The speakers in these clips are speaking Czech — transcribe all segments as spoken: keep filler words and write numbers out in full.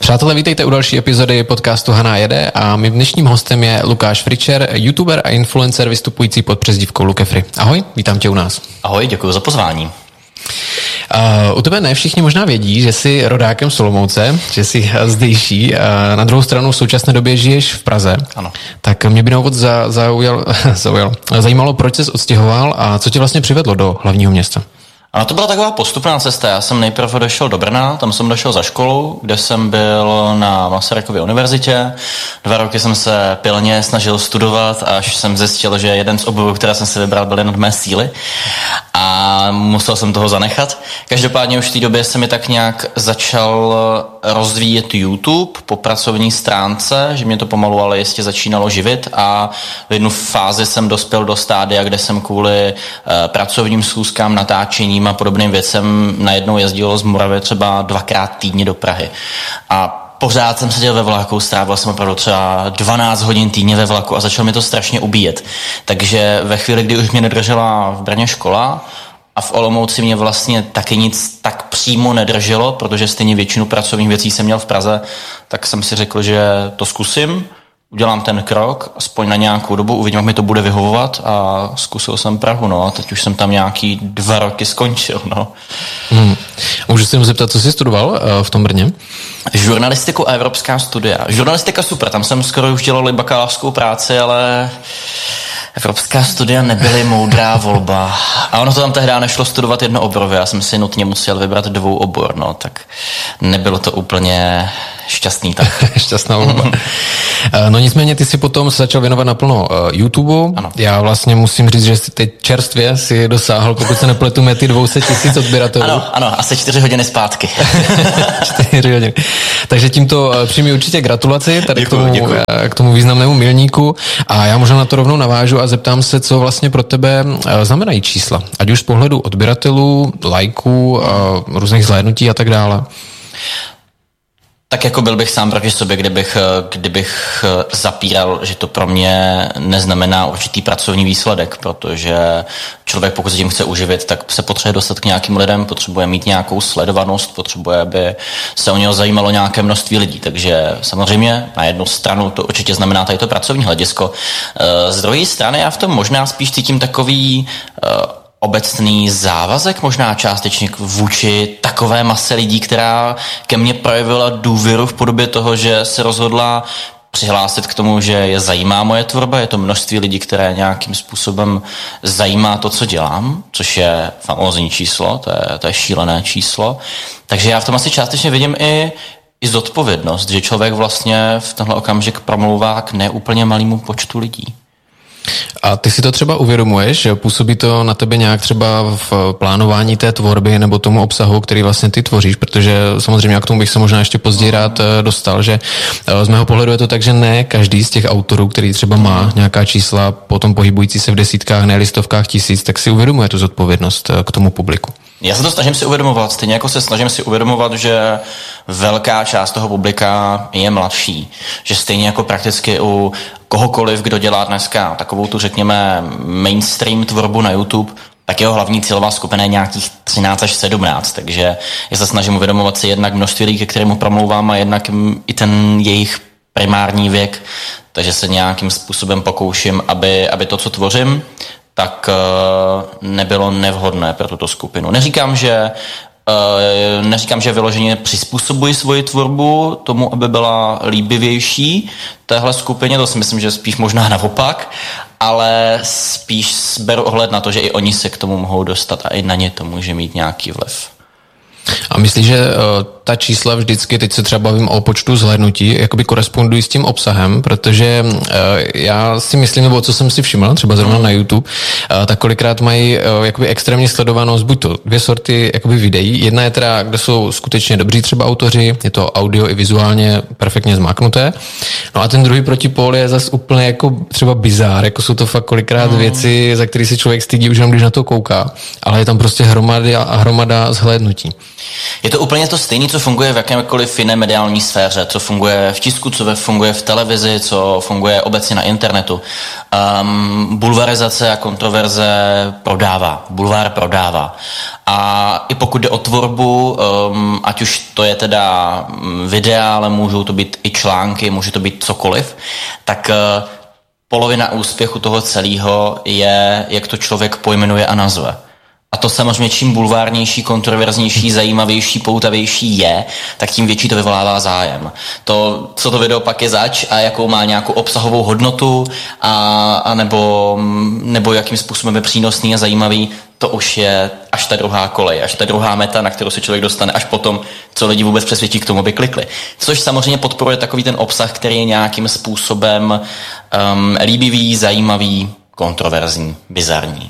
Přátelé, vítejte u další epizody podcastu Hana jede a mým dnešním hostem je Lukáš Fričer, youtuber a influencer vystupující pod přezdívkou Lukefry. Ahoj, vítám tě u nás. Ahoj, děkuji za pozvání. Uh, u tebe ne všichni možná vědí, že jsi rodákem z Olomouce, že jsi zdejší. Uh, na druhou stranu v současné době žiješ v Praze. Ano. Tak mě by na úvod za, zaujal, zaujal, zajímalo, proč jsi odstěhoval a co tě vlastně přivedlo do hlavního města? Ano, to byla taková postupná cesta. Já jsem nejprve došel do Brna, tam jsem došel za školu, kde jsem byl na Masarykově univerzitě. Dva roky jsem se pilně snažil studovat, až jsem zjistil, že jeden z oborů, které jsem si vybral, byl nad mé síly a musel jsem toho zanechat. Každopádně už v té době se mi tak nějak začal rozvíjet YouTube po pracovní stránce, že mě to pomalu ale jistě začínalo živit a v jednu fázi jsem dospěl do stádia, kde jsem kvůli uh, pracovním schůzkám, natáčením a podobným věcem najednou jezdil z Moravy třeba dvakrát týdně do Prahy. A pořád jsem seděl ve vlaku, strávil jsem opravdu třeba dvanáct hodin týdně ve vlaku a začal mi to strašně ubíjet. Takže ve chvíli, kdy už mě nedržela v Brně škola a v Olomouci mě vlastně taky nic tak přímo nedrželo, protože stejně většinu pracovních věcí jsem měl v Praze, tak jsem si řekl, že to zkusím, udělám ten krok, aspoň na nějakou dobu, uvidím, jak mi to bude vyhovovat a zkusil jsem Prahu, no a teď už jsem tam nějaký dva roky skončil, no. Hmm. Můžu se mu zeptat, co jsi studoval uh, v tom Brně? Žurnalistiku a evropská studia. Žurnalistika super, tam jsem skoro už dělal bakalářskou práci, ale evropská studia nebyly moudrá volba. A ono to tam tehdy nešlo studovat jednooborově, já jsem si nutně musel vybrat dvou obor, no, tak nebylo to úplně šťastný tak. Šťastná volba. No nicméně ty si potom se začal věnovat naplno YouTube. Ano. Já vlastně musím říct, že teď čerstvě si dosáhl, pokud se nepletu, mety dvě stě tisíc odběratelů. Ano, ano, asi čtyři hodiny zpátky. čtyři hodiny. Takže tímto přijmi určitě gratulaci tady děkuju, k, tomu, děkuju. k tomu významnému milníku a já možná na to rovnou navážu a zeptám se, co vlastně pro tebe znamenají čísla. Ať už z pohledu odběratelů, lajků, různých zhlédnutí a tak dále. Tak jako byl bych sám proti sobě, kdybych, kdybych zapíral, že to pro mě neznamená určitý pracovní výsledek, protože člověk, pokud se tím chce uživit, tak se potřebuje dostat k nějakým lidem, potřebuje mít nějakou sledovanost, potřebuje, aby se o něho zajímalo nějaké množství lidí. Takže samozřejmě na jednu stranu to určitě znamená tady to pracovní hledisko. Z druhé strany já v tom možná spíš cítím takový obecný závazek, možná částečně vůči takové mase lidí, která ke mně projevila důvěru v podobě toho, že se rozhodla přihlásit k tomu, že je zajímá moje tvorba. Je to množství lidí, které nějakým způsobem zajímá to, co dělám, což je famózní číslo, to je, to je šílené číslo. Takže já v tom asi částečně vidím i, i zodpovědnost, že člověk vlastně v tenhle okamžik promlouvá k neúplně malému počtu lidí. A ty si to třeba uvědomuješ, že působí to na tebe nějak třeba v plánování té tvorby nebo tomu obsahu, který vlastně ty tvoříš, protože samozřejmě k tomu bych se možná ještě později rád dostal, že z mého pohledu je to tak, že ne každý z těch autorů, který třeba má nějaká čísla potom pohybující se v desítkách, ne listovkách tisíc, tak si uvědomuje tu zodpovědnost k tomu publiku. Já se to snažím si uvědomovat, stejně jako se snažím si uvědomovat, že velká část toho publika je mladší, že stejně jako prakticky u kohokoliv, kdo dělá dneska takovou tu, řekněme, mainstream tvorbu na YouTube, tak jeho hlavní cílová skupina je nějakých třináct až sedmnáct, takže já se snažím uvědomovat si jednak množství lidí, ke kterému promlouvám a jednak i ten jejich primární věk, takže se nějakým způsobem pokouším, aby, aby to, co tvořím, tak nebylo nevhodné pro tuto skupinu. Neříkám, že neříkám, že vyloženě přizpůsobuji svoji tvorbu tomu, aby byla líbivější téhle skupině, to si myslím, že spíš možná naopak, ale spíš beru ohled na to, že i oni se k tomu mohou dostat a i na ně to může mít nějaký vliv. A myslíš, že uh, ta čísla vždycky, teď se třeba bavím o počtu zhlédnutí, jakoby korespondují s tím obsahem, protože uh, já si myslím, nebo co jsem si všiml, třeba zrovna na YouTube, uh, tak kolikrát mají uh, jakoby extrémně sledovanost, buď to dvě sorty jakoby videí, jedna je teda, kde jsou skutečně dobří třeba autoři, je to audio i vizuálně perfektně zmáknuté, no a ten druhý protipól je zase úplně jako třeba bizár, jako jsou to fakt kolikrát mm. věci, za které si člověk stydí už jenom, když na to kouká, ale je tam prostě hromada a hromada zhlédnutí. Je to úplně to stejné, co funguje v jakémkoliv jiné mediální sféře, co funguje v tisku, co funguje v televizi, co funguje obecně na internetu. Um, bulvarizace a kontroverze prodává, bulvár prodává. A i pokud jde o tvorbu, um, ať už to je teda videa, ale můžou to být i články, může to být cokoliv, tak uh, polovina úspěchu toho celého je, jak to člověk pojmenuje a nazve. A to samozřejmě čím bulvárnější, kontroverznější, zajímavější, poutavější je, tak tím větší to vyvolává zájem. To, co to video pak je zač a jakou má nějakou obsahovou hodnotu a, a nebo, nebo jakým způsobem je přínosný a zajímavý, to už je až ta druhá kolej, až ta druhá meta, na kterou se člověk dostane, až potom, co lidi vůbec přesvědčí k tomu, aby klikli. Což samozřejmě podporuje takový ten obsah, který je nějakým způsobem um, líbivý, zajímavý, kontroverzní, bizarní.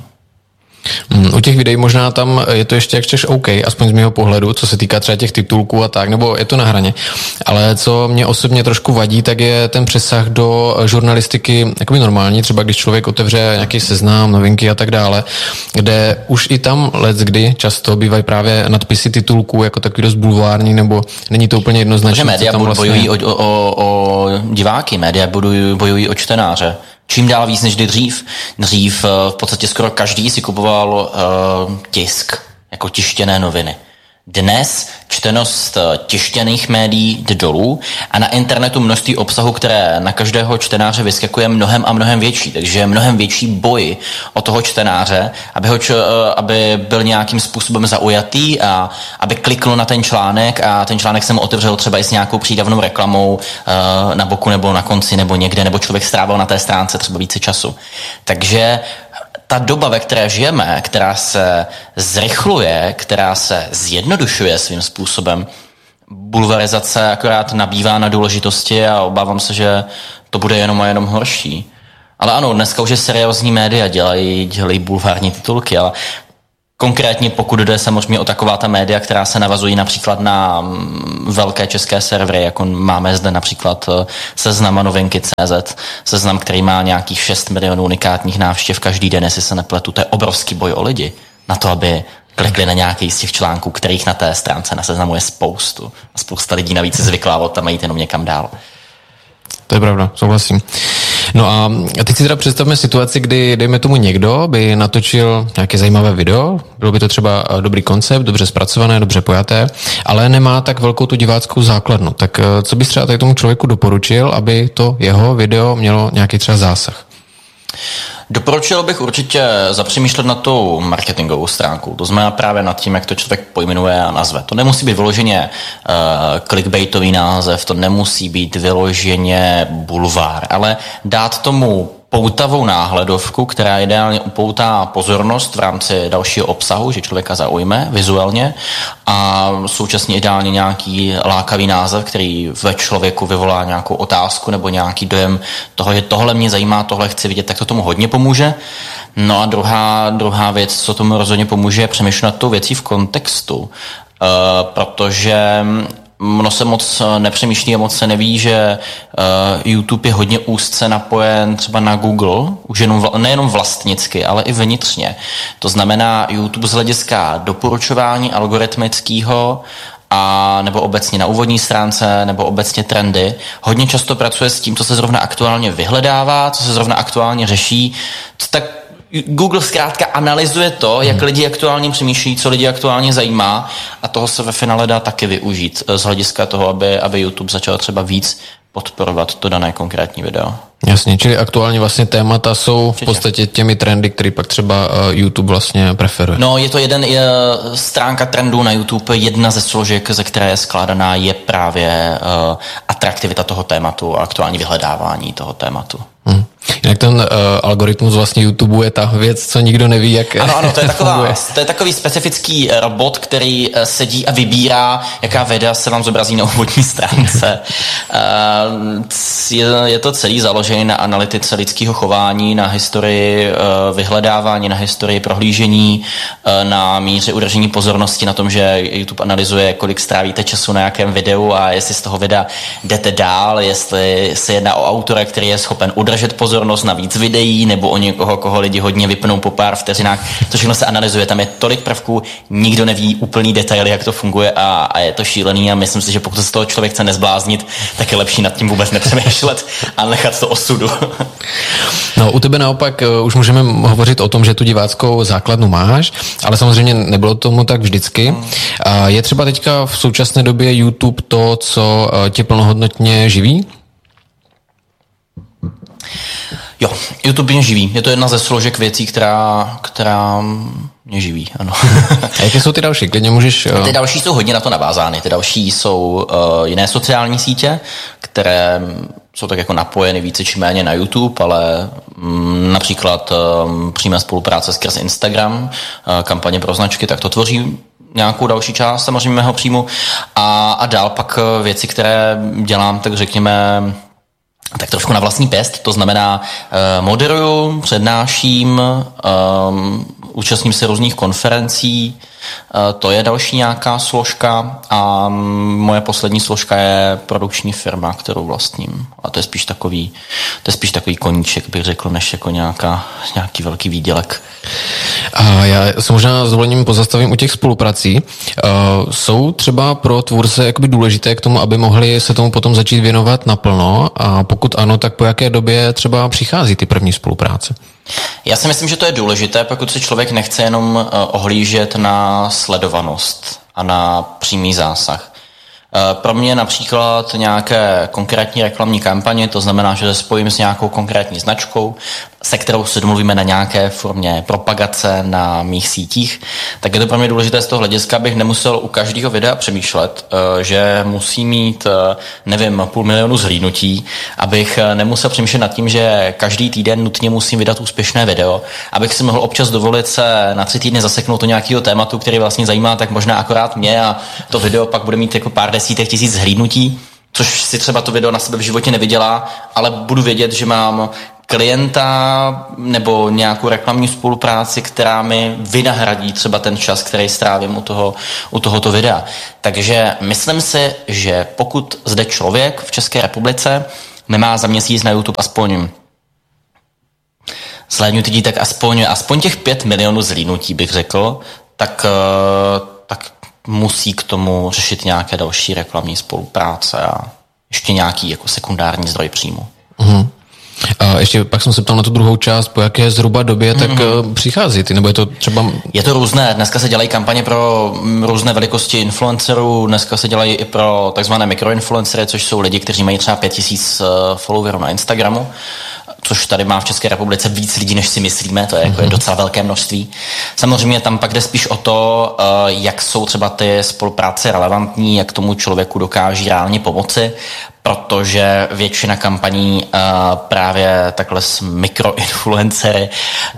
U těch videí možná tam je to ještě jak češ OK, aspoň z mého pohledu, co se týká třeba těch titulků a tak, nebo je to na hraně. Ale co mě osobně trošku vadí, tak je ten přesah do žurnalistiky jakoby normální, třeba když člověk otevře nějaký seznam, novinky a tak dále, kde už i tam leckdy často bývají právě nadpisy titulků jako takový dost bulvární, nebo není to úplně jednoznačné. Protože média vlastně bojují o, o, o diváky, média bojují, bojují o čtenáře. Čím dál víc než kdy dřív. Dřív v podstatě skoro každý si kupoval uh, tisk, jako tištěné noviny. Dnes čtenost tištěných médií jde dolů a na internetu množství obsahu, které na každého čtenáře vyskakuje, mnohem a mnohem větší. Takže je mnohem větší boj o toho čtenáře, aby, ho, aby byl nějakým způsobem zaujatý a aby kliknul na ten článek a ten článek se mu otevřel třeba i s nějakou přídavnou reklamou na boku nebo na konci nebo někde, nebo člověk strávil na té stránce třeba více času. Takže ta doba, ve které žijeme, která se zrychluje, která se zjednodušuje svým způsobem, bulvarizace akorát nabývá na důležitosti a obávám se, že to bude jenom a jenom horší. Ale ano, dneska už je seriózní média, dělají, dělají bulvární titulky, ale konkrétně pokud jde samozřejmě o taková ta média, která se navazují například na velké české servery, jako máme zde například Seznam a novinky tečka cé zet, Seznam, který má nějakých šest milionů unikátních návštěv každý den, jestli se nepletu, to je obrovský boj o lidi na to, aby klikli na nějaký z těch článků, kterých na té stránce na Seznamu je spoustu. A spousta lidí navíc je zvyklá od tam jít jenom někam dál. To je pravda, souhlasím. No a teď si teda představme situaci, kdy, dejme tomu někdo, by natočil nějaké zajímavé video, bylo by to třeba dobrý koncept, dobře zpracované, dobře pojaté, ale nemá tak velkou tu diváckou základnu. Tak co bys třeba tady tomu člověku doporučil, aby to jeho video mělo nějaký třeba zásah? Doporučil bych určitě zapřemýšlet na tu marketingovou stránku. To znamená právě nad tím, jak to člověk pojmenuje a nazve. To nemusí být vyloženě uh, clickbaitový název, to nemusí být vyloženě bulvár, ale dát tomu poutavou náhledovku, která ideálně upoutá pozornost v rámci dalšího obsahu, že člověka zaujme vizuálně a současně ideálně nějaký lákavý název, který ve člověku vyvolá nějakou otázku nebo nějaký dojem toho, že tohle mě zajímá, tohle chci vidět, tak to tomu hodně pomůže. No a druhá, druhá věc, co tomu rozhodně pomůže, je přemýšlet nad tou věcí v kontextu, uh, protože Mno se moc nepřemýšlí a moc se neví, že uh, YouTube je hodně úzce napojen třeba na Google, už jenom vla, nejenom vlastnicky, ale i vnitřně. To znamená YouTube z hlediska doporučování algoritmického a nebo obecně na úvodní stránce, nebo obecně trendy, hodně často pracuje s tím, co se zrovna aktuálně vyhledává, co se zrovna aktuálně řeší, tak Google zkrátka analyzuje to, jak lidi aktuálně přemýšlí, co lidi aktuálně zajímá a toho se ve finále dá taky využít z hlediska toho, aby, aby YouTube začal třeba víc podporovat to dané konkrétní video. Jasně, čili aktuálně vlastně témata jsou v podstatě těmi trendy, které pak třeba YouTube vlastně preferuje. No, je to jeden, je, stránka trendů na YouTube, jedna ze složek, ze které je skládaná, je právě uh, atraktivita toho tématu a aktuální vyhledávání toho tématu. Hmm. Jinak ten uh, algoritmus vlastně YouTube je ta věc, co nikdo neví, jak Ano, ano, to je, taková, to je takový specifický robot, který uh, sedí a vybírá, jaká videa se vám zobrazí na úvodní stránce. uh, je, je to celý založený na analytice lidského chování, na historii uh, vyhledávání, na historii prohlížení, uh, na míře udržení pozornosti, na tom, že YouTube analyzuje, kolik strávíte času na jakém videu a jestli z toho videa jdete dál, jestli se jedná o autora, který je schopen udržet pozornost, pozornost na víc videí, nebo o někoho, koho lidi hodně vypnou po pár vteřinách. To všechno se analyzuje, tam je tolik prvků, nikdo neví úplný detaily, jak to funguje a, a je to šílený a myslím si, že pokud se z toho člověk chce nezbláznit, tak je lepší nad tím vůbec nepřemýšlet a nechat to osudu. No, u tebe naopak už můžeme hovořit o tom, že tu diváckou základnu máš, ale samozřejmě nebylo tomu tak vždycky. Je třeba teďka v současné době YouTube to, co tě plnohodnotně živí? Jo, YouTube mě živí. Je to jedna ze složek věcí, která, která mě živí, ano. A jaké jsou ty další? Klidně můžeš... Ty další jsou hodně na to navázány. Ty další jsou uh, jiné sociální sítě, které jsou tak jako napojeny více či méně na YouTube, ale mm, například um, přímé spolupráce skrz Instagram, uh, kampaně pro značky, tak to tvoří nějakou další část samozřejmě mého příjmu. A, a dál pak věci, které dělám, tak řekněme, tak trošku na vlastní pěst, to znamená uh, moderuju, přednáším, um, účastním se různých konferencí, uh, to je další nějaká složka a um, moje poslední složka je produkční firma, kterou vlastním. A to je spíš takový, to je spíš takový koníček, bych řekl, než jako nějaká, nějaký velký výdělek. A já se možná s dovolením pozastavím u těch spoluprací. Uh, jsou třeba pro tvůrce jakoby důležité k tomu, aby mohli se tomu potom začít věnovat naplno? A pokud ano, tak po jaké době třeba přichází ty první spolupráce? Já si myslím, že to je důležité, pokud se člověk nechce jenom ohlížet na sledovanost a na přímý zásah. Pro mě například nějaké konkrétní reklamní kampaně, to znamená, že se spojím s nějakou konkrétní značkou, se kterou se domluvíme na nějaké formě propagace na mých sítích, tak je to pro mě důležité z toho hlediska, abych nemusel u každého videa přemýšlet, že musí mít, nevím, půl milionu zhlídnutí, abych nemusel přemýšlet nad tím, že každý týden nutně musím vydat úspěšné video, abych si mohl občas dovolit se na tři týdny zaseknout do nějakého tématu, který vlastně zajímá tak možná akorát mě a to video pak bude mít jako pár desítek tisíc zhlídnutí, což si třeba to video na sebe v životě nevydělá, ale budu vědět, že mám klienta nebo nějakou reklamní spolupráci, která mi vynahradí třeba ten čas, který strávím u, toho, u tohoto videa. Takže myslím si, že pokud zde člověk v České republice nemá za měsíc na YouTube aspoň zhlédnutí, tak aspoň, aspoň těch pět milionů zhlídnutí, bych řekl, tak, tak musí k tomu řešit nějaké další reklamní spolupráce a ještě nějaký jako sekundární zdroj příjmu. Mm-hmm. A ještě pak jsem se ptal na tu druhou část, po jaké zhruba době tak mm-hmm. přichází ty, nebo je to třeba... Je to různé, dneska se dělají kampaně pro různé velikosti influencerů, dneska se dělají i pro takzvané mikroinfluencery, což jsou lidi, kteří mají třeba pět tisíc followerů na Instagramu, což tady má v České republice víc lidí, než si myslíme, to je, jako je docela velké množství. Samozřejmě tam pak jde spíš o to, jak jsou třeba ty spolupráce relevantní, jak tomu člověku dokáží reálně pomoci, protože většina kampaní uh, právě takhle s mikroinfluencery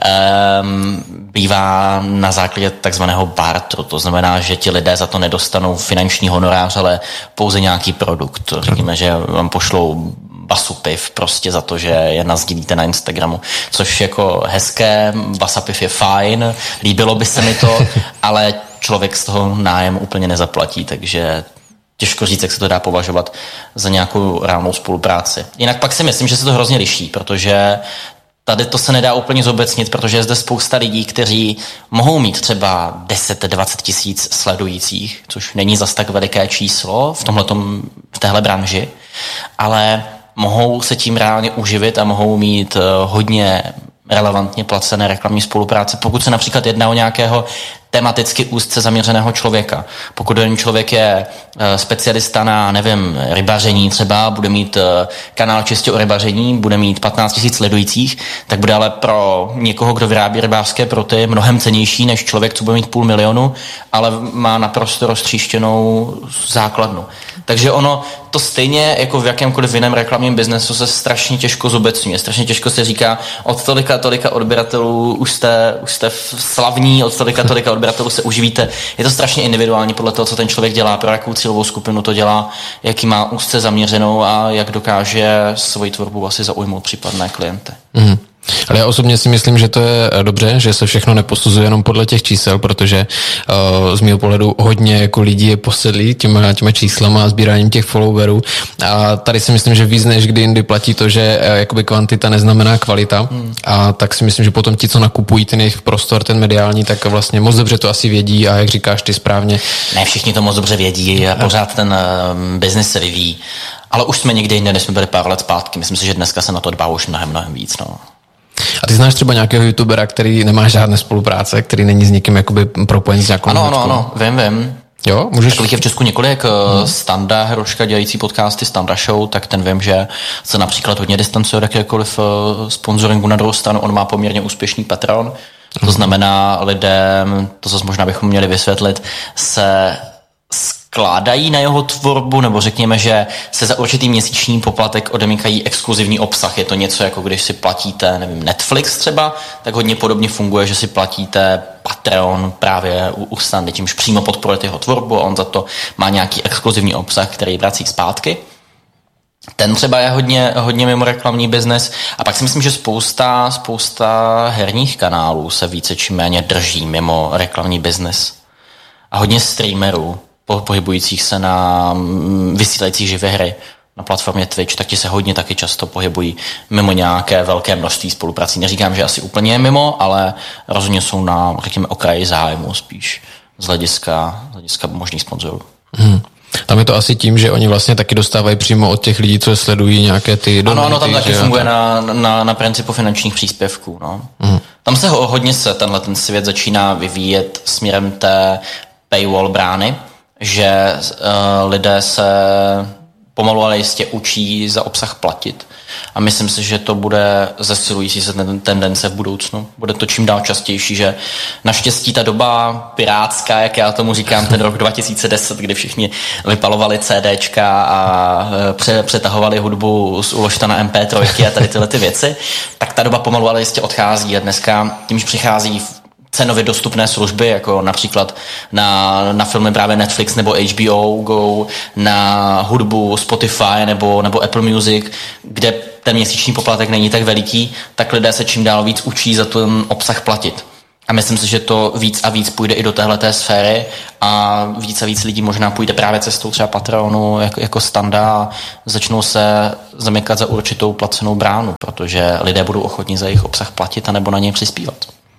um, bývá na základě takzvaného barteru. To znamená, že ti lidé za to nedostanou finanční honorář, ale pouze nějaký produkt. Řekněme, že vám pošlou basu piv prostě za to, že je nasdílíte na Instagramu, což jako hezké, basa piv je fajn, líbilo by se mi to, ale člověk z toho nájem úplně nezaplatí, takže těžko říct, jak se to dá považovat za nějakou reálnou spolupráci. Jinak pak si myslím, že se to hrozně liší, protože tady to se nedá úplně zobecnit, protože je zde spousta lidí, kteří mohou mít třeba deset dvacet tisíc sledujících, což není zas tak veliké číslo v tomhletom, v téhle branži, ale mohou se tím reálně uživit a mohou mít hodně relevantně placené reklamní spolupráce, pokud se například jedná o nějakého tematicky úzce zaměřeného člověka. Pokud ten člověk je specialista na, nevím, rybaření třeba, bude mít kanál čistě o rybaření, bude mít patnáct tisíc sledujících, tak bude ale pro někoho, kdo vyrábí rybářské proty, mnohem cenější než člověk, co bude mít půl milionu, ale má naprosto roztříštěnou základnu. Takže ono to stejně jako v jakémkoliv jiném reklamním biznesu se strašně těžko zobecňuje. Strašně těžko se říká, od tolika tolika odběratelů už jste, už jste slavní, od tolika tolika odběratelů se uživíte. Je to strašně individuální podle toho, co ten člověk dělá, pro jakou cílovou skupinu to dělá, jaký má úzce zaměřenou a jak dokáže svoji tvorbu asi zaujmout případné klienty. Mm-hmm. Ale já osobně si myslím, že to je dobře, že se všechno neposuzuje jenom podle těch čísel, protože uh, z mého pohledu hodně jako lidí je posedlí těma, těma číslama a sbíráním těch followerů. A tady si myslím, že víc než kdy jindy platí to, že uh, jakoby kvantita neznamená kvalita. Hmm. A tak si myslím, že potom ti, co nakupují ten jejich prostor, ten mediální, tak vlastně moc dobře to asi vědí a jak říkáš ty správně. Ne, všichni to moc dobře vědí a pořád ten uh, biznis se vyvíjí. Ale už jsme někde jinde, než jsme byli pár let zpátky. Myslím si, že dneska se na to dbá už mnohem, mnohem víc. No. A ty znáš třeba nějakého youtubera, který nemá žádné spolupráce, který není s nikým jakoby propojen s nějakou Ano, ano, ano, vím, vím. Jo, můžeš... Takových je v Česku několik. Hmm. Standa Hroška, dělající podcasty Standa Show, tak ten vím, že se například hodně distancuje od jakékoliv sponsoringu. Na druhou stranu on má poměrně úspěšný Patreon. To hmm. znamená lidem, to zase možná bychom měli vysvětlit, se skládají na jeho tvorbu, nebo řekněme, že se za určitý měsíční poplatek odemykají exkluzivní obsah. Je to něco jako když si platíte, nevím, Netflix třeba, tak hodně podobně funguje, že si platíte Patreon právě u, u Standy, tímž přímo podporujete jeho tvorbu a on za to má nějaký exkluzivní obsah, který vrací zpátky. Ten třeba je hodně, hodně mimo reklamní biznes. A pak si myslím, že spousta, spousta herních kanálů se více či méně drží mimo reklamní biznes. A hodně streamerů, pohybujících se na vysílajících živé hry na platformě Twitch, tak ti se hodně taky často pohybují mimo nějaké velké množství spoluprací. Neříkám, že asi úplně je mimo, ale rozhodně jsou na, řekněme, okraji zájmu spíš z hlediska, z hlediska možných sponzorů. Hmm. Tam je to asi tím, že oni vlastně taky dostávají přímo od těch lidí, co sledují nějaké ty donaty. Ano, ano, tam taky funguje na, na, na principu finančních příspěvků. No. Hmm. Tam se ho, hodně se tenhle ten svět začíná vyvíjet směrem té paywall brány, že uh, lidé se pomalu ale jistě učí za obsah platit. A myslím si, že to bude zesilující se ten tendence v budoucnu. Bude to čím dál častější, že naštěstí ta doba pirátská, jak já tomu říkám, ten rok dva tisíce deset, kdy všichni vypalovali CDčka a pře- přetahovali hudbu z uložta na em pé tři a tady tyhle ty věci, tak ta doba pomalu ale jistě odchází a dneska tímž přichází cenově dostupné služby, jako například na, na filmy právě Netflix nebo H B O Go, na hudbu Spotify nebo, nebo Apple Music, kde ten měsíční poplatek není tak veliký, tak lidé se čím dál víc učí za ten obsah platit. A myslím si, že to víc a víc půjde i do téhleté sféry a víc a víc lidí možná půjde právě cestou třeba Patreonu jako, jako Standa a začnou se zamykat za určitou placenou bránu, protože lidé budou ochotní za jejich obsah platit anebo na něj přispívat.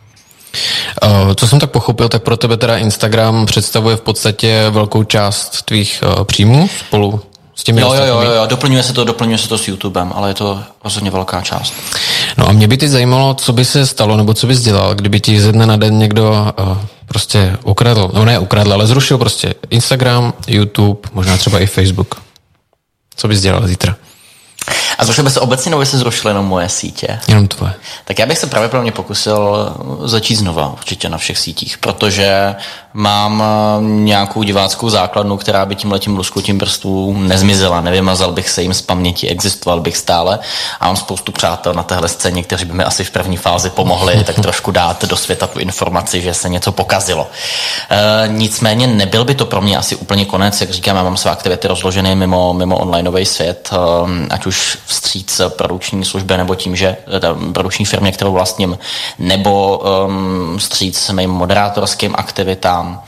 Co jsem tak pochopil, tak pro tebe teda Instagram představuje v podstatě velkou část tvých uh, příjmů spolu s těmi jo, jo, jo, jo, doplňuje se to, doplňuje se to s YouTubem, ale je to rozhodně velká část. No a mě by teď zajímalo, co by se stalo, nebo co bys dělal, kdyby ti ze dne na den někdo uh, prostě ukradl, no ne ukradl, ale zrušil prostě Instagram, YouTube, možná třeba i Facebook. Co bys dělal zítra? A zrušil by se obecně, nebo by se zrušily jenom moje sítě? Jenom tvoje. Tak já bych se pravděpodobně pokusil začít znova určitě na všech sítích, protože mám nějakou diváckou základnu, která by tímhletím lusknutím prstů nezmizela. Nevymazal bych se jim z paměti, existoval bych stále a mám spoustu přátel na téhle scéně, kteří by mi asi v první fázi pomohli tak trošku dát do světa tu informaci, že se něco pokazilo. E, nicméně nebyl by to pro mě asi úplně konec, jak říkám, já mám své aktivity rozložené mimo, mimo onlineový svět, ať už vstříc produkční služby, nebo tím, že produkční firmě, kterou vlastním, nebo um, vstříc mým moderátorským aktivitám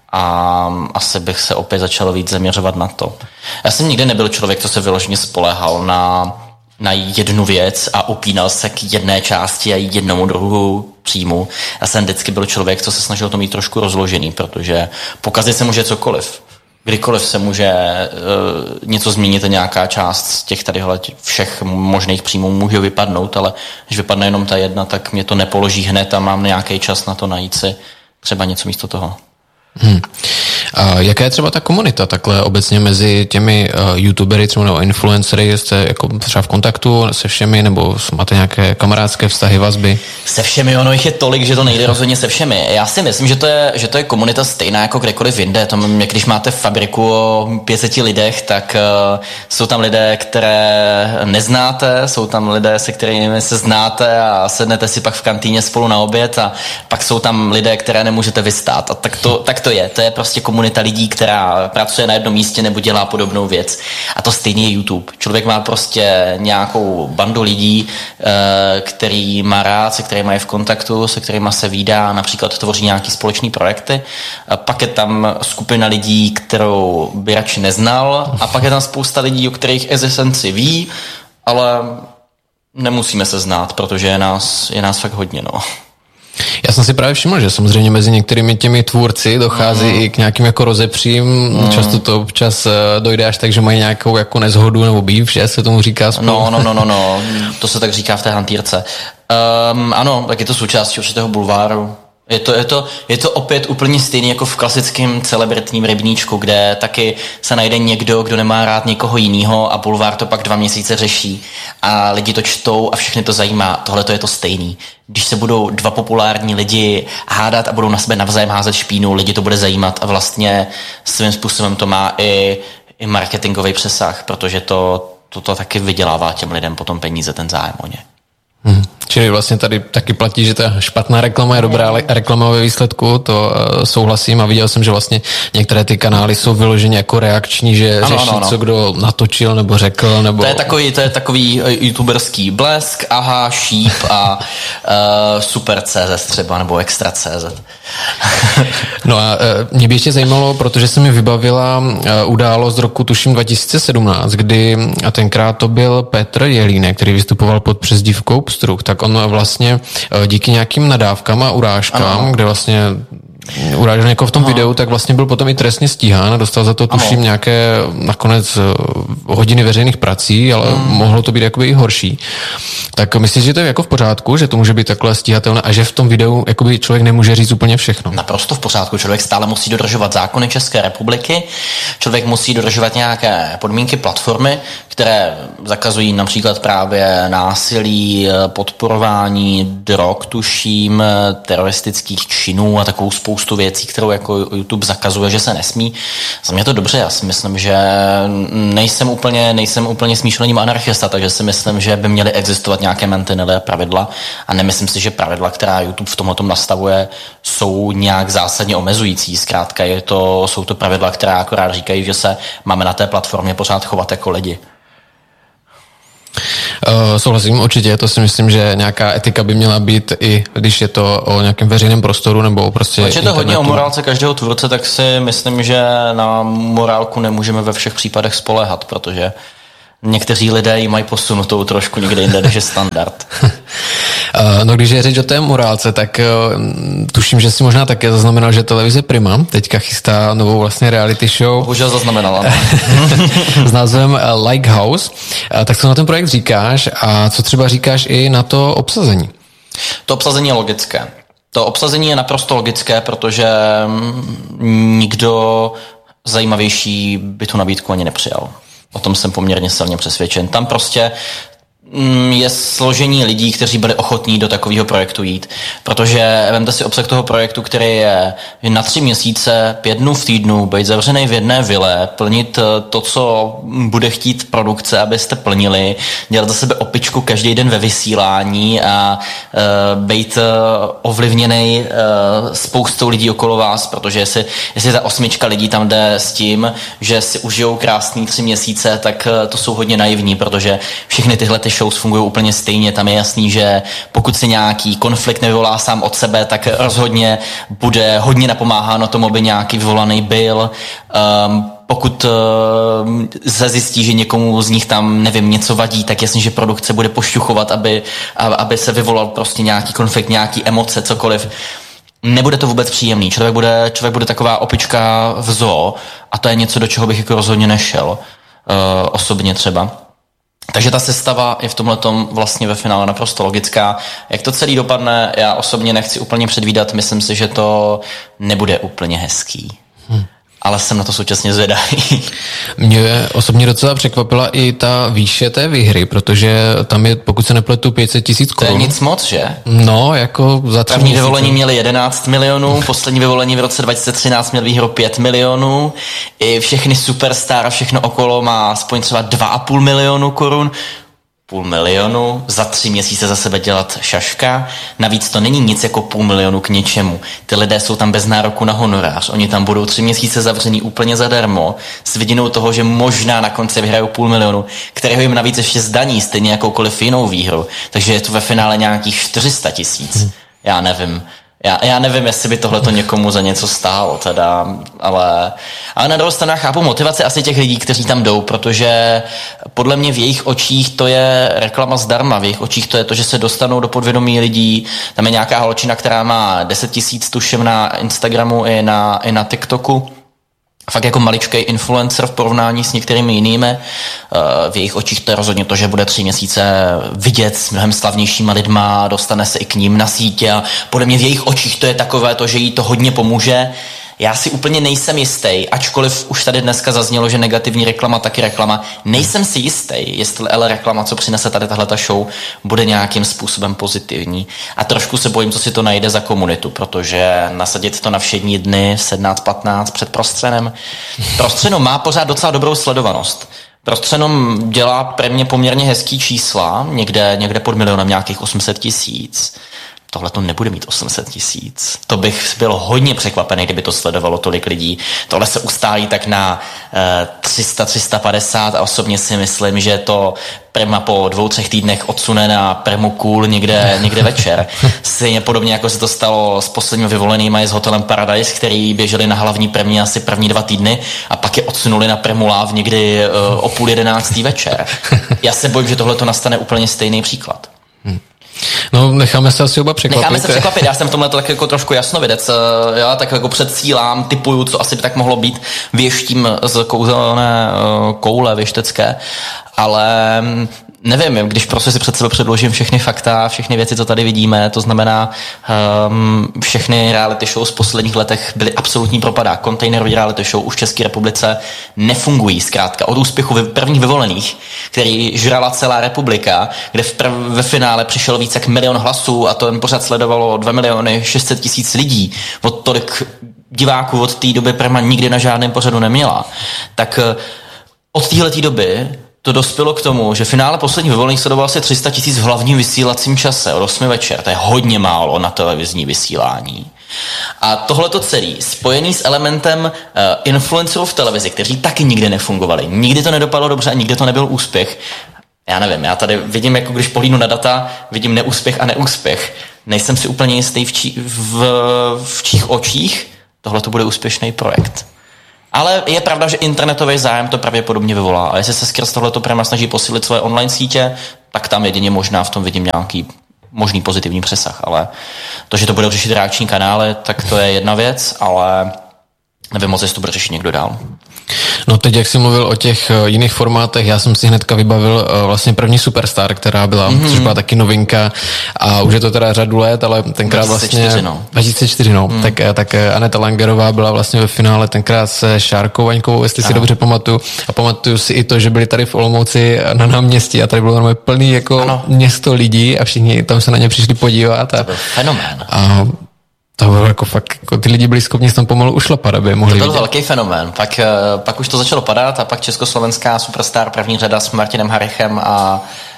a asi bych se opět začal víc zaměřovat na to. Já jsem nikdy nebyl člověk, co se vyloženě spoléhal na, na jednu věc a upínal se k jedné části a jednomu druhu příjmu. Já jsem vždycky byl člověk, co se snažil to mít trošku rozložený, protože pokazit se může cokoliv. Kdykoliv se může uh, něco změnit a nějaká část z těch tadyhle všech možných příjmů může vypadnout, ale když vypadne jenom ta jedna, tak mě to nepoloží hned a mám nějaký čas na to najít si třeba něco místo toho. Hmm. A jaká je třeba ta komunita takhle obecně mezi těmi uh, youtubery, třeba nebo influencery, jste jako třeba v kontaktu se všemi, nebo máte nějaké kamarádské vztahy, vazby? Se všemi, ono jich je tolik, že to nejde rozhodně se všemi. Já si myslím, že to je, že to je komunita stejná jako kdekoliv jinde. Tam, jak když máte fabriku o pět set lidech, tak uh, jsou tam lidé, které neznáte, jsou tam lidé, se kterými se znáte a sednete si pak v kantýně spolu na oběd a pak jsou tam lidé, které nemůžete vystát. A tak to, tak to je. To je prostě komunita komunita lidí, která pracuje na jednom místě nebo dělá podobnou věc. A to stejně je YouTube. Člověk má prostě nějakou bandu lidí, který má rád, se kterými je v kontaktu, se kterými se vídá, například tvoří nějaký společný projekty. A pak je tam skupina lidí, kterou by radši neznal, a pak je tam spousta lidí, o kterých existenci ví, ale nemusíme se znát, protože je nás, je nás fakt hodně, no. Já jsem si právě všiml, že samozřejmě mezi některými těmi tvůrci dochází mm. i k nějakým jako rozepřím. Mm. Často to občas dojde až tak, že mají nějakou jako nezhodu nebo býv, že se tomu říká spolu. No, no, no, no, no. To se tak říká v té hantýrce. Um, ano, tak je to součástí určitého bulváru. Je to, je, to, je to opět úplně stejný jako v klasickém celebritním rybníčku, kde taky se najde někdo, kdo nemá rád někoho jiného a bulvár to pak dva měsíce řeší a lidi to čtou a všechny to zajímá. Tohle to je to stejný. Když se budou dva populární lidi hádat a budou na sebe navzájem házet špínu, lidi to bude zajímat a vlastně svým způsobem to má i, i marketingový přesah, protože to, to, to taky vydělává těm lidem potom peníze, ten zájem o ně. Hmm. Čili vlastně tady taky platí, že ta špatná reklama je dobrá reklama ve výsledku, to uh, souhlasím a viděl jsem, že vlastně některé ty kanály jsou vyloženě jako reakční, že ano, řeší, ano, ano. co kdo natočil nebo řekl, nebo... To je takový, to je takový youtuberský blesk, aha, šíp a uh, super tečka cé zet třeba, nebo extra tečka cé zet. No a uh, mě by ještě zajímalo, protože se mi vybavila uh, událost z roku tuším dva tisíce sedmnáct, kdy a tenkrát to byl Petr Jelínek, který vystupoval pod přezdívkou Pstruh, tak on vlastně díky nějakým nadávkám a urážkám, ano. kde vlastně urážel někoho v tom Aha. videu, tak vlastně byl potom i trestně stíhán a dostal za to tuším ano. nějaké nakonec hodiny veřejných prací, ale hmm. mohlo to být jakoby i horší. Tak myslíš, že to je jako v pořádku, že to může být takhle stíhatelné a že v tom videu jakoby člověk nemůže říct úplně všechno? Naprosto v pořádku. Člověk stále musí dodržovat zákony České republiky, člověk musí dodržovat nějaké podmínky platformy, které zakazují například právě násilí, podporování drog, tuším, teroristických činů a takovou spoustu věcí, kterou jako YouTube zakazuje, že se nesmí. Za mě to dobře, já si myslím, že nejsem úplně, nejsem úplně smýšlením anarchista, takže si myslím, že by měly existovat nějaké mantinely a pravidla a nemyslím si, že pravidla, která YouTube v tomhle tom nastavuje, jsou nějak zásadně omezující. Zkrátka je to, jsou to pravidla, která akorát říkají, že se máme na té platformě pořád chovat jako lidi. Uh, souhlasím určitě, to si myslím, že nějaká etika by měla být i když je to o nějakém veřejném prostoru nebo prostě Když je to hodně o morálce každého tvůrce, tak si myslím, že na morálku nemůžeme ve všech případech spoléhat, protože někteří lidé ji mají posunutou trošku někde jinde, než je standard. No když je řeč o té morálce, tak uh, tuším, že si možná také zaznamenal, že televize Prima teďka chystá novou vlastně reality show. Bohužel zaznamenala. S názvem Like House. Uh, tak co na ten projekt říkáš a co třeba říkáš i na to obsazení? To obsazení je logické. To obsazení je naprosto logické, protože nikdo zajímavější by tu nabídku ani nepřijal. O tom jsem poměrně silně přesvědčen. Tam prostě je složení lidí, kteří byli ochotní do takového projektu jít. Protože vemte si obsah toho projektu, který je na tři měsíce, pět dnů v týdnu, být zavřený v jedné vile, plnit to, co bude chtít produkce, abyste plnili, dělat za sebe opičku každý den ve vysílání a uh, být uh, ovlivněný uh, spoustou lidí okolo vás, protože jestli, jestli ta osmička lidí tam jde s tím, že si užijou krásný tři měsíce, tak uh, to jsou hodně naivní, protože všechny tyhle ty shows fungují úplně stejně. Tam je jasný, že pokud si nějaký konflikt nevyvolá sám od sebe, tak rozhodně bude hodně napomáháno tomu, aby nějaký vyvolaný byl. Um, pokud uh, se zjistí, že někomu z nich tam, nevím, něco vadí, tak jasně, že produkce bude pošťuchovat, aby, aby se vyvolal prostě nějaký konflikt, nějaký emoce, cokoliv. Nebude to vůbec příjemný. Člověk bude, člověk bude taková opička v zoo a to je něco, do čeho bych jako rozhodně nešel. Uh, osobně třeba. Takže ta sestava je v tomhletom vlastně ve finále naprosto logická. Jak to celý dopadne, já osobně nechci úplně předvídat, myslím si, že to nebude úplně hezký. Hmm. Ale jsem na to současně zvědavý. Mě osobně docela překvapila i ta výše té výhry, protože tam je, pokud se nepletu, pět set tisíc korun. To je nic moc, že? No, jako za tři První vyvolení měli jedenáct milionů, poslední vyvolení v roce dva tisíce třináct měl výhru pět milionů, i všechny superstar a všechno okolo má aspoň třeba dva a půl milionu korun. půl milionu, za tři měsíce za sebe dělat šaška. Navíc to není nic jako půl milionu k něčemu. Ty lidé jsou tam bez nároku na honorář. Oni tam budou tři měsíce zavření úplně zadarmo s vidinou toho, že možná na konci vyhrajou půl milionu, kterého jim navíc ještě zdaní stejně jakoukoliv jinou výhru. Takže je to ve finále nějakých čtyři sta tisíc. Hmm. Já nevím. Já, já nevím, jestli by tohle to někomu za něco stálo, teda, ale, ale na druhou stranu chápu motivaci asi těch lidí, kteří tam jdou, protože podle mě v jejich očích to je reklama zdarma, v jejich očích to je to, že se dostanou do podvědomí lidí. Tam je nějaká holčina, která má deset tisíc tuším na Instagramu i na, i na TikToku. Fakt jako maličký influencer v porovnání s některými jinými. V jejich očích to je rozhodně to, že bude tři měsíce vidět s mnohem slavnějšíma lidma, dostane se i k ním na sítě a podle mě v jejich očích to je takové to, že jí to hodně pomůže. Já si úplně nejsem jistý, ačkoliv už tady dneska zaznělo, že negativní reklama taky reklama. Nejsem si jistý, jestli ale reklama, co přinese tady tahleta show, bude nějakým způsobem pozitivní. A trošku se bojím, co si to najde za komunitu, protože nasadit to na všední dny v sedmnáct patnáct před prostřenem. Prostřenom má pořád docela dobrou sledovanost. Prostřenom dělá pre mě poměrně hezký čísla, někde, někde pod milionem, nějakých osm set tisíc. Tohle to nebude mít osm set tisíc. To bych byl hodně překvapený, kdyby to sledovalo tolik lidí. Tohle se ustálí tak na uh, tři sta, tři sta padesát a osobně si myslím, že to Prima po dvou, třech týdnech odsune na Primu Cool někde, někde večer. Stejně podobně, jako se to stalo s posledními vyvolenýma je s hotelem Paradise, který běželi na hlavní Primě asi první dva týdny a pak je odsunuli na Primu Live někdy uh, o půl jedenáctý večer. Já se bojím, že tohle to nastane úplně stejný příklad. Hmm. No, necháme se asi oba překvapit. Necháme se překvapit, já jsem v tomhle tak jako trošku jasnovidec, já tak jako předsílám, typuju, co asi by tak mohlo být, věštím z kouzelné koule věštecké, ale nevím, když prostě si před sebe předložím všechny fakta, všechny věci, co tady vidíme, to znamená um, všechny reality show z posledních letech byly absolutní propadák. Kontejnerový reality show už v České republice nefungují zkrátka. Od úspěchu prvních vyvolených, který žrala celá republika, kde v prv, ve finále přišel více jak milion hlasů a to jen pořád sledovalo dva miliony šest set tisíc lidí. Od tolik diváků od té doby Prima nikdy na žádném pořadu neměla. Tak od téhleté doby to dospělo k tomu, že finále posledních vyvolených sledoval asi tři sta tisíc v hlavním vysílacím čase od osmi večer. To je hodně málo na televizní vysílání. A tohleto celé, spojený s elementem uh, influencerů v televizi, kteří taky nikdy nefungovali. Nikdy to nedopadlo dobře a nikdy to nebyl úspěch. Já nevím, já tady vidím, jako když pohlídnu na data, vidím neúspěch a neúspěch. Nejsem si úplně jistý v, či, v, v čích očích tohle to bude úspěšný projekt. Ale je pravda, že internetový zájem to pravděpodobně vyvolá. A jestli se skrz tohleto Prima snaží posílit svoje online sítě, tak tam jedině možná v tom vidím nějaký možný pozitivní přesah. Ale to, že to bude řešit reakční kanály, tak to je jedna věc, ale nevím moc, jestli to bude řešit někdo dál. No teď, jak jsi mluvil o těch jiných formátech, já jsem si hnedka vybavil vlastně první Superstar, která byla, mm-hmm. což byla taky novinka a už je to teda řadu let, ale tenkrát dva tisíce čtyři, vlastně... no. dva tisíce čtyři, no. Mm. Tak, tak Aneta Langerová byla vlastně ve finále tenkrát se Šárkou Vaňkovou, jestli si ano. dobře pamatuju. A pamatuju si i to, že byli tady v Olomouci na náměstí a tady bylo normálně plný jako ano. město lidí a všichni tam se na ně přišli podívat. A, to byl fenomén. A, to bylo jako fakt, jako ty lidi byli schopni s tam pomalu ušlapat, aby mohli To byl vidět. velký fenomén. Pak, pak už to začalo padat a pak československá Superstar první řada s Martinem Harichem a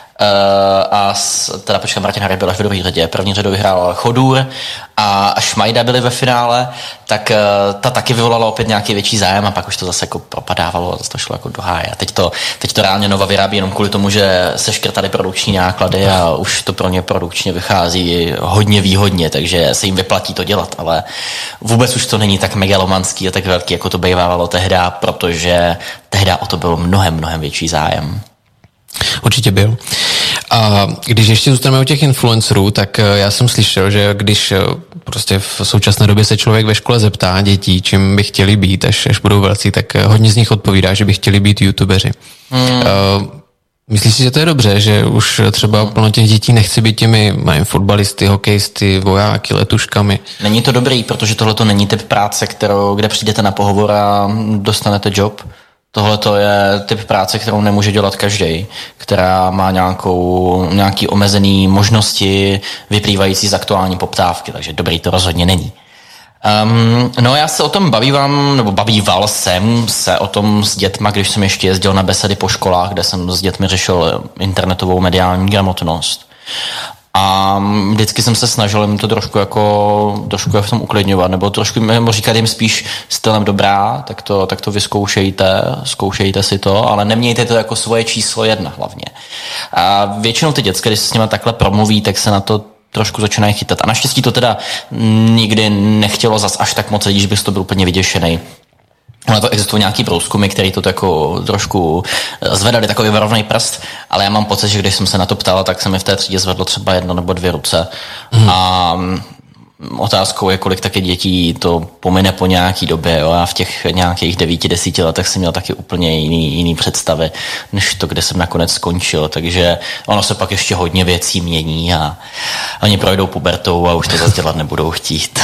a s, teda počkej, Martin Harich byl až v druhé řadě. První řadu vyhrál Chodůr a Šmajda byli ve finále, tak ta taky vyvolala opět nějaký větší zájem a pak už to zase jako propadávalo a zase to šlo jako do háje. A teď to, teď to reálně Nova vyrábí jenom kvůli tomu, že se škrtaly produkční náklady a už to pro ně produkčně vychází hodně výhodně, takže se jim vyplatí to dělat, ale vůbec už to není tak megalomanský a tak velký, jako to bývalo tehda, protože tehda o to bylo mnohem, mnohem větší zájem. Určitě byl. A když ještě zůstaneme u těch influencerů, tak já jsem slyšel, že když prostě v současné době se člověk ve škole zeptá dětí, čím by chtěli být, až, až budou velcí, tak hodně z nich odpovídá, že by chtěli být youtubeři. Hmm. Uh, myslíš si, že to je dobře, že už třeba plno těch dětí nechce být těmi mají fotbalisty, hokejisty, vojáky, letuškami? Není to dobrý, protože tohle to není typ práce, kterou, kde přijdete na pohovor a dostanete job. Tohle to je typ práce, kterou nemůže dělat každý, která má nějakou, nějaký omezený možnosti vyplývající z aktuální poptávky, takže dobrý to rozhodně není. Um, no já se o tom bavívám, nebo bavíval jsem se o tom s dětma, když jsem ještě jezdil na besedy po školách, kde jsem s dětmi řešil internetovou mediální gramotnost. A vždycky jsem se snažil jim to trošku jako, trošku v tom uklidňovat, nebo trošku nebo říkat jim spíš stylem dobrá, tak to, tak to vyzkoušejte, zkoušejte si to, ale nemějte to jako svoje číslo jedna hlavně. A většinou ty děcka, když se s nimi takhle promluví, tak se na to trošku začínají chytat. A naštěstí to teda nikdy nechtělo zas až tak moc lidí, že bych to byl úplně vyděšený. Ale to existují nějaký průzkumy, které to jako trošku zvedali takový varovný prst, ale já mám pocit, že když jsem se na to ptal, tak se mi v té třídě zvedlo třeba jedno nebo dvě ruce. Mm. A otázkou je, kolik taky dětí to pomine po nějaký době. Jo? Já v těch nějakých devíti, desíti letech jsem měl taky úplně jiný, jiný představy, než to, kde jsem nakonec skončil. Takže ono se pak ještě hodně věcí mění a oni projdou pubertou a už to zase dělat nebudou chtít.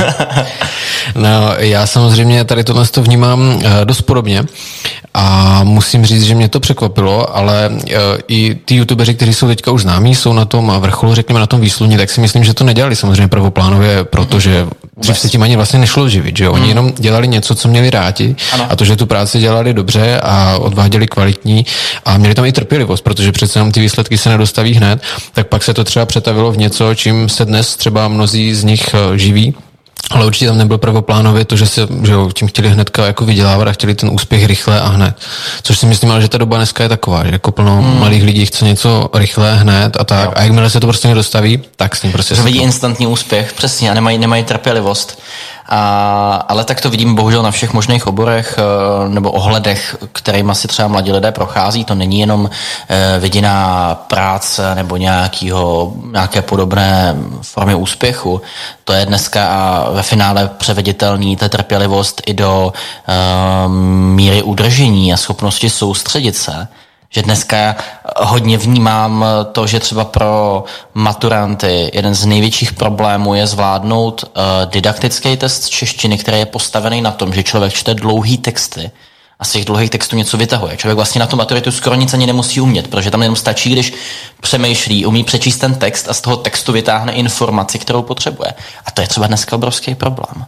No, já samozřejmě tady tohle to vnímám dost podobně a musím říct, že mě to překvapilo, ale i ty youtubeři, kteří jsou teďka už známí, jsou na tom vrcholu, řekněme na tom výsluní, tak si myslím, že to nedělali samozřejmě prvoplánově, protože dřív se tím ani vlastně nešlo živit, že jo? Oni hmm. jenom dělali něco, co měli rádi ano. A to, že tu práci dělali dobře a odváděli kvalitní a měli tam i trpělivost, protože přece jenom ty výsledky se nedostaví hned, tak pak se to třeba přetavilo v něco, čím se dnes třeba mnozí z nich živí. Ale určitě tam nebyl prvoplánově to, že se že jo, tím chtěli hnedka jako vydělávat a chtěli ten úspěch rychle a hned. Což si myslím, ale že ta doba dneska je taková, že jako plno hmm. malých lidí chce něco rychle, hned a tak. Jo. A jakmile se to prostě nedostaví, tak s tím prostě... Vidí instantní úspěch, přesně, a nemají, nemají trpělivost. A, ale tak to vidím bohužel na všech možných oborech nebo ohledech, kterými si třeba mladí lidé prochází. To není jenom vidina práce nebo nějakýho, nějaké podobné formy úspěchu. To je dneska ve finále převeditelný ta trpělivost i do um, míry udržení a schopnosti soustředit se. Že dneska hodně vnímám to, že třeba pro maturanty jeden z největších problémů je zvládnout uh, didaktický test češtiny, který je postavený na tom, že člověk čte dlouhý texty a z těch dlouhých textů něco vytahuje. Člověk vlastně na tu maturitu skoro nic ani nemusí umět, protože tam jenom stačí, když přemýšlí, umí přečíst ten text a z toho textu vytáhne informaci, kterou potřebuje. A to je třeba dneska obrovský problém.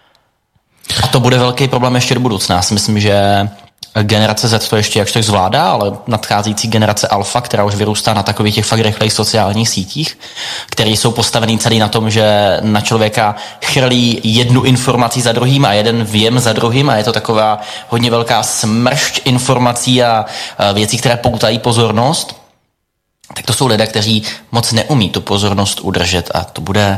A to bude velký problém ještě do budoucna. Já si myslím, že generace Z to ještě jakž tak zvládá, ale nadcházející generace Alfa, která už vyrůstá na takových těch fakt rychlejch sociálních sítích, které jsou postavený celý na tom, že na člověka chrlí jednu informaci za druhým a jeden věm za druhým a je to taková hodně velká smršť informací a věcí, které poutají pozornost, tak to jsou lidé, kteří moc neumí tu pozornost udržet a to bude,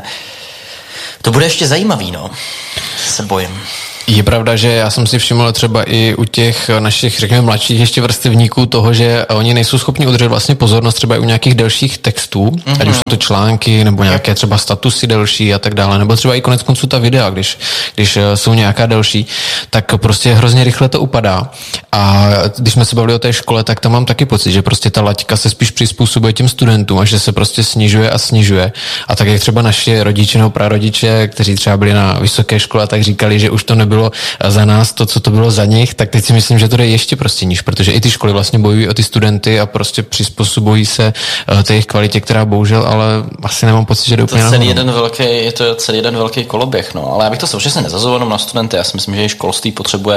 to bude ještě zajímavý, no. Se bojím. Je pravda, že já jsem si všiml třeba i u těch našich, řekněme, mladších ještě vrstevníků toho, že oni nejsou schopni udržet vlastně pozornost třeba i u nějakých delších textů, mm-hmm. ať už jsou to články nebo nějaké třeba statusy delší a tak dále, nebo třeba i konec konců ta videa, když, když jsou nějaká delší, tak prostě hrozně rychle to upadá. A když jsme se bavili o té škole, tak tam mám taky pocit, že prostě ta laťka se spíš přizpůsobuje těm studentům a že se prostě snižuje a snižuje. A tak jak třeba naši rodiče nebo prarodiče, kteří třeba byli na vysoké škole, tak říkali, že už to nebylo bylo za nás to, co to bylo za nich, tak teď si myslím, že to jde ještě prostě níž, protože i ty školy vlastně bojují o ty studenty a prostě přizpůsobují se té jejich kvalitě, která bohužel, ale asi nemám pocit, že jde úplně celý jeden velký, je to celý jeden velký koloběh, no, ale já bych to současně nezazoval jenom na studenty, já si myslím, že školství potřebuje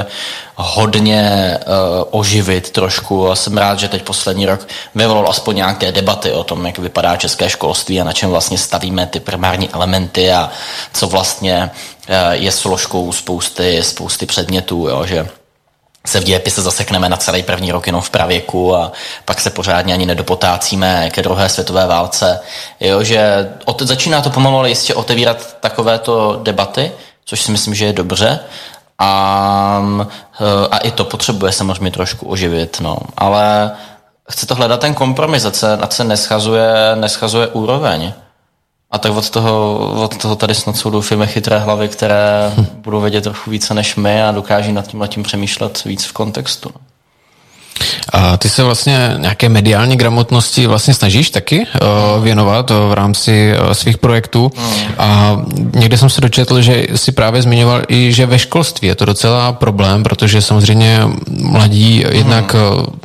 hodně uh, oživit trošku a jsem rád, že teď poslední rok vyvolal aspoň nějaké debaty o tom, jak vypadá české školství a na čem vlastně stavíme ty primární elementy a co vlastně uh, je složkou spousty, spousty předmětů, jo, že se v dějepise zasekneme na celý první rok jenom v pravěku a pak se pořádně ani nedopotácíme ke druhé světové válce. Jo, že od, začíná to pomalu ale jistě otevírat takovéto debaty, což si myslím, že je dobře. A, a i to potřebuje samozřejmě trošku oživit, no. Ale chce to hledat ten kompromis, ať se, ať se neschazuje, neschazuje úroveň. A tak od toho, od toho tady snad jsou doufujeme chytré hlavy, které hm. budou vědět trochu více než my a dokáží nad tím letím přemýšlet víc v kontextu. A ty se vlastně nějaké mediální gramotnosti vlastně snažíš taky uh, věnovat uh, v rámci uh, svých projektů. Hmm. A někde jsem se dočetl, že si právě zmiňoval i, že ve školství je to docela problém, protože samozřejmě mladí jednak uh,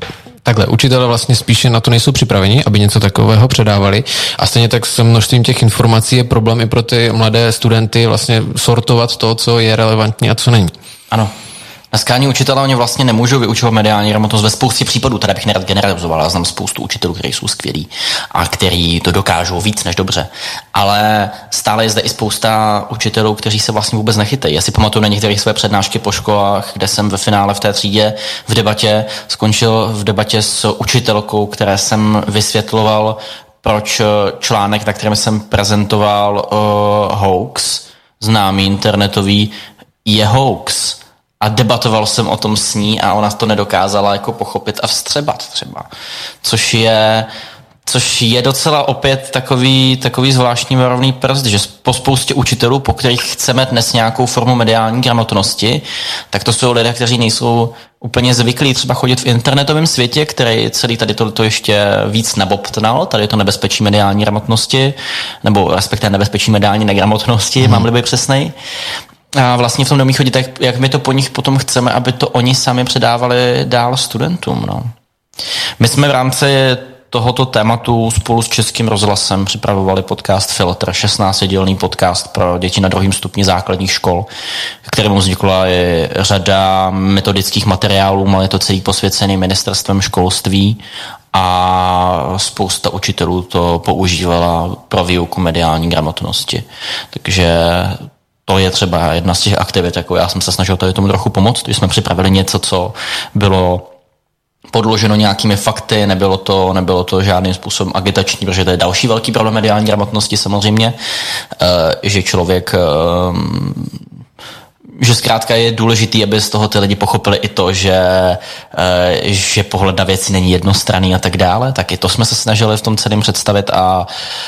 Takhle, učitelé vlastně spíše na to nejsou připraveni, aby něco takového předávali a stejně tak s množstvím těch informací je problém i pro ty mladé studenty vlastně sortovat to, co je relevantní a co není. Ano. Dneska ani učitelé, oni vlastně nemůžou vyučovat mediální gramotnost ve spoustě případů, teda bych nerad generalizoval, já znám spoustu učitelů, kteří jsou skvělí a kteří to dokážou víc než dobře. Ale stále je zde i spousta učitelů, kteří se vlastně vůbec nechytají. Já si pamatuju na některé své přednášky po školách, kde jsem ve finále v té třídě v debatě skončil v debatě s učitelkou, které jsem vysvětloval, proč článek, na kterém jsem prezentoval uh, hoax, známý internetový, je hoax. A debatoval jsem o tom s ní a ona to nedokázala jako pochopit a vstřebat třeba. Což je, což je docela opět takový, takový zvláštní varovný prst, že po spoustě učitelů, po kterých chceme dnes nějakou formu mediální gramotnosti, tak to jsou lidé, kteří nejsou úplně zvyklí třeba chodit v internetovém světě, který celý tady to ještě víc nabobtnal, tady je to nebezpečí mediální gramotnosti, nebo respektive nebezpečí mediální negramotnosti, hmm. mám-li být přesnej. A vlastně v tom neumí chodit, jak, jak my to po nich potom chceme, aby to oni sami předávali dál studentům. No. My jsme v rámci tohoto tématu spolu s Českým rozhlasem připravovali podcast Filtr, šestnáctidílný podcast pro děti na druhém stupni základních škol, kterému vznikla i řada metodických materiálů, ale je to celý posvěcený ministerstvem školství a spousta učitelů to používala pro výuku mediální gramotnosti. Takže to je třeba jedna z těch aktivit, jako já jsem se snažil tady tomu trochu pomoct, když jsme připravili něco, co bylo podloženo nějakými fakty, nebylo to, nebylo to žádným způsobem agitační, protože to je další velký problém mediální gramotnosti samozřejmě, že člověk, že zkrátka je důležitý, aby z toho ty lidi pochopili i to, že, že pohled na věci není jednostranný a tak dále, tak i to jsme se snažili v tom celém představit a, a,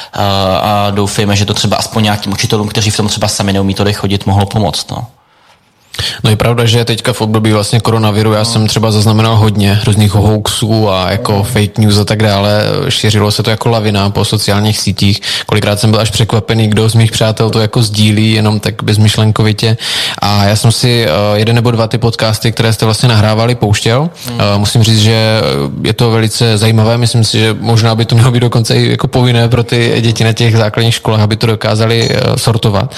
a doufejme, že to třeba aspoň nějakým učitelům, kteří v tom třeba sami neumí tady chodit, mohlo pomoct. No. No je pravda, že teďka v období vlastně koronaviru já jsem třeba zaznamenal hodně různých hoaxů a jako fake news a tak dále. Šířilo se to jako lavina po sociálních sítích. Kolikrát jsem byl až překvapený, kdo z mých přátel to jako sdílí, jenom tak bezmyšlenkovitě. A já jsem si jeden nebo dva ty podcasty, které jste vlastně nahrávali, pouštěl. Hmm. Musím říct, že je to velice zajímavé. Myslím si, že možná by to mělo být dokonce i jako povinné pro ty děti na těch základních školách, aby to dokázali sortovat.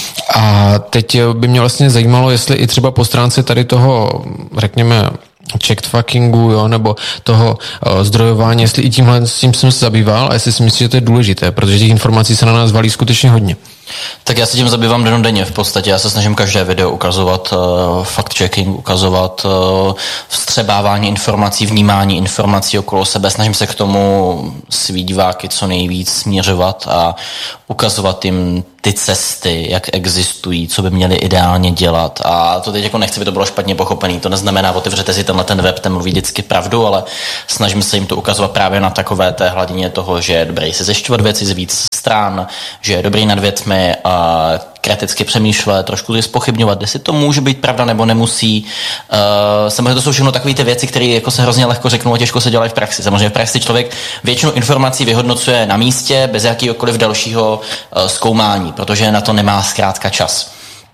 A teď by mě vlastně zajímalo, jestli i třeba po stránce tady toho, řekněme, checkfuckingu, jo, nebo toho uh, zdrojování, jestli i tímhle s tím jsem se zabýval a jestli si myslím, že to je důležité, protože těch informací se na nás valí skutečně hodně. Tak já se tím zabývám dennodenně v podstatě. Já se snažím každé video ukazovat uh, fact-checking, ukazovat uh, vstřebávání informací, vnímání informací okolo sebe. Snažím se k tomu svý diváky co nejvíc směřovat a ukazovat jim ty cesty, jak existují, co by měli ideálně dělat. A to teď jako nechci, by to bylo špatně pochopený. To neznamená, otevřete si tenhle ten web, ten mluví vždycky pravdu, ale snažím se jim to ukazovat právě na takové té hladině toho, že je dobré se zjišťovat věci z víc stran, že je dobrý nad věcmi a kriticky přemýšlet, trošku je zpochybňovat, jestli to může být pravda nebo nemusí. Uh, samozřejmě to jsou všechno takové ty věci, které jako se hrozně lehko řeknou a těžko se dělají v praxi. Samozřejmě v praxi člověk většinu informací vyhodnocuje na místě bez jakýhokoliv dalšího uh, zkoumání, protože na to nemá zkrátka čas.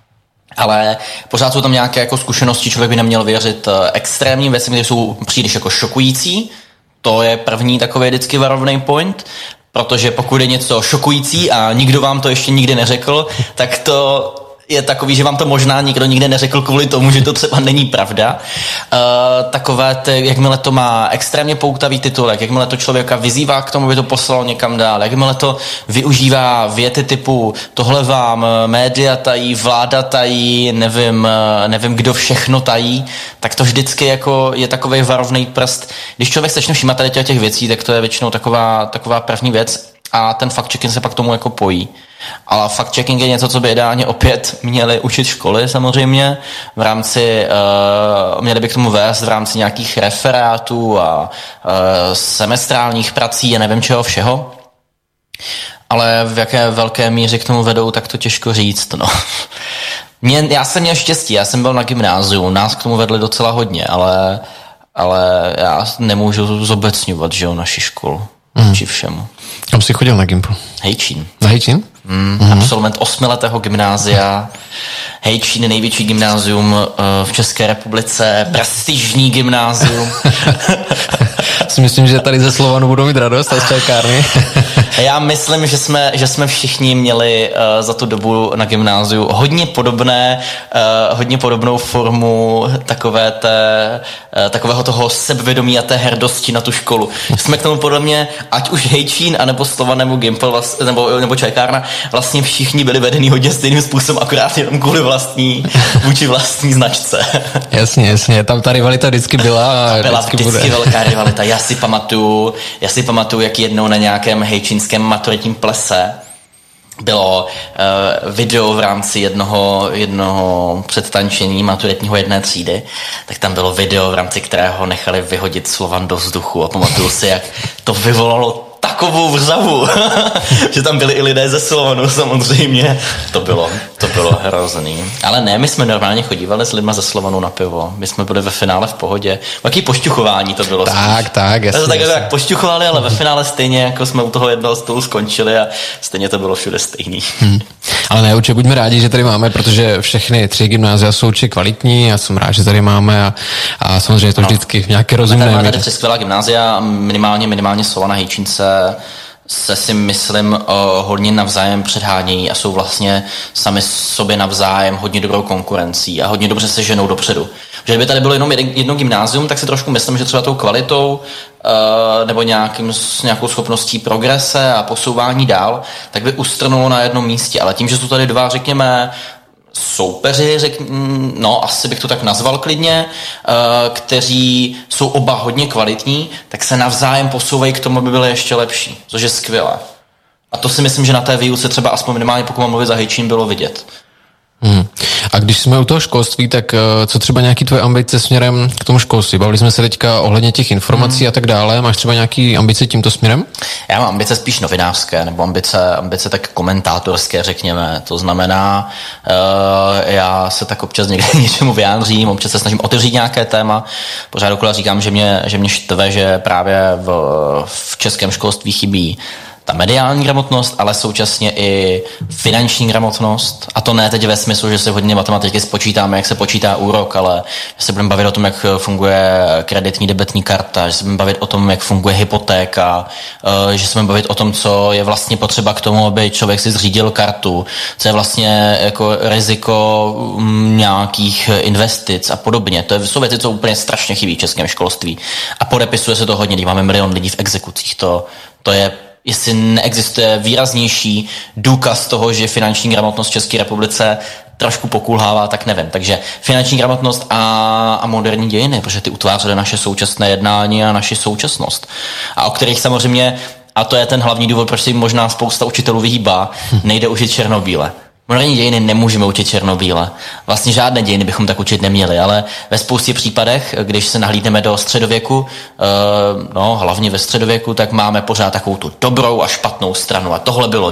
Ale pořád jsou tam nějaké jako zkušenosti, člověk by neměl věřit uh, extrémním věcem, které jsou příliš jako šokující. To je první takový vždycky varovný point. Protože pokud je něco šokující a nikdo vám to ještě nikdy neřekl, tak to je takový, že vám to možná nikdo nikdy neřekl kvůli tomu, že to třeba není pravda. Uh, takové, ty, jakmile to má extrémně poutavý titulek, jakmile to člověka vyzývá k tomu, aby to poslal někam dál, jakmile to využívá věty typu tohle vám média tají, vláda tají, nevím, nevím kdo všechno tají, tak to vždycky jako je takovej varovný prst. Když člověk začne všímat tady těch věcí, tak to je většinou taková, taková první věc a ten fact-checking se pak tomu jako pojí. Ale fact-checking je něco, co by ideálně opět měly učit školy samozřejmě v rámci, uh, měli by k tomu vést v rámci nějakých referátů a uh, semestrálních prací a nevím čeho všeho. Ale v jaké velké míře k tomu vedou, tak to těžko říct, no. Mě, já jsem měl štěstí, já jsem byl na gymnáziu, nás k tomu vedli docela hodně, ale, ale já nemůžu zobecňovat, že jo, naši školu. Mm. Či všemu. Kam jsi chodil na Gimpl? Hejčín. Na Hejčín? Mm, mm-hmm. Absolvent osmiletého gymnázia. Hejčín, největší gymnázium uh, v České republice, prestižní gymnázium. si myslím, že tady ze Slovanu budou mít radost a z čajkárny. Já myslím, že jsme, že jsme všichni měli uh, za tu dobu na gymnáziu hodně podobné, uh, hodně podobnou formu takové té, uh, takového toho sebevědomí a té hrdosti na tu školu. Jsme k tomu podle mě, ať už Hejčín, anebo Slovan, nebo Gimpl, vlast, nebo, nebo čajkárna, vlastně všichni byli vedený hodně stejným způsobem, akorát jenom kvůli vlastní, vůči vlastní značce. Jasně, jasně, tam ta rivalita vždycky byla a byla vždycky, vždycky bude. velká rivalita. Já si pamatuju, já si pamatuju, jak jednou na nějakém hejčínském maturitním plese bylo uh, video v rámci jednoho, jednoho předtančení maturitního jedné třídy, tak tam bylo video, v rámci kterého nechali vyhodit Slovan do vzduchu a pamatuju si, jak to vyvolalo takovou vřavu, že tam byli i lidé ze Slovanu samozřejmě. To bylo, to bylo hrozný. Ale ne, my jsme normálně chodívali s lidma ze Slovanu na pivo. My jsme byli ve finále v pohodě. Jaký pošťuchování to bylo. Tak, spíš. tak, jasně. Tak jasně. jak pošťuchovali, ale ve finále stejně, jako jsme u toho jednoho stolu skončili a stejně to bylo všude stejný. Hmm. Ale ne, určitě buďme rádi, že tady máme, protože všechny tři gymnázia jsou určitě kvalitní. Já jsem rád, že tady máme a, a samozřejmě to vždycky v nějaké rozumné míře. Máme míře. tady tři skvělá gymnázia, minimálně, minimálně Slovan a Hejčínce se si myslím uh, hodně navzájem předhánějí a jsou vlastně sami sobě navzájem hodně dobrou konkurencí a hodně dobře se ženou dopředu. Že kdyby tady bylo jenom jedno gymnázium, tak si trošku myslím, že třeba tou kvalitou uh, nebo nějakým, nějakou schopností progrese a posouvání dál, tak by ustrnulo na jednom místě. Ale tím, že jsou tady dva, řekněme, soupeři, řek, no asi bych to tak nazval klidně, kteří jsou oba hodně kvalitní, tak se navzájem posouvají k tomu, aby byly ještě lepší, což je skvělé. A to si myslím, že na té výuce třeba aspoň minimálně, pokud mám mluvit za Hejčín, bylo vidět. Hmm. A když jsme u toho školství, tak co třeba nějaký tvoje ambice směrem k tomu školství? Bavili jsme se teďka ohledně těch informací hmm. a tak dále. Máš třeba nějaký ambice tímto směrem? Já mám ambice spíš novinářské, nebo ambice, ambice tak komentátorské, řekněme. To znamená, uh, já se tak občas někde něčemu vyjádřím, občas se snažím otevřít nějaké téma. Pořád dokola říkám, že mě, že mě štve, že právě v, v českém školství chybí ta mediální gramotnost, ale současně i finanční gramotnost. A to ne teď ve smyslu, že se hodně matematiky spočítáme, jak se počítá úrok, ale že se budeme bavit o tom, jak funguje kreditní debetní karta, že se budeme bavit o tom, jak funguje hypotéka, že se budeme bavit o tom, co je vlastně potřeba k tomu, aby člověk si zřídil kartu, co je vlastně jako riziko nějakých investic a podobně. To jsou věci, co úplně strašně chybí v českém školství. A podepisuje se to hodně, když máme milion lidí v exekucích. To, to je jestli neexistuje výraznější důkaz toho, že finanční gramotnost v České republice trošku pokulhává, tak nevím. Takže finanční gramotnost a, a moderní dějiny, protože ty utvářely naše současné jednání a naši současnost. A o kterých samozřejmě, a to je ten hlavní důvod, proč se jim možná spousta učitelů vyhýbá, nejde učit černobíle. Moderní dějiny nemůžeme učit černobíle. Vlastně žádné dějiny bychom tak učit neměli, ale ve spoustě případech, když se nahlídneme do středověku, no hlavně ve středověku, tak máme pořád takovou tu dobrou a špatnou stranu. A tohle bylo